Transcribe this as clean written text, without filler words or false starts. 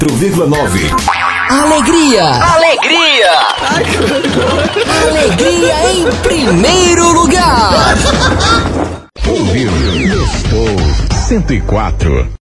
Alegria! Alegria! Alegria em primeiro lugar! Ouviu? Gostou? 104.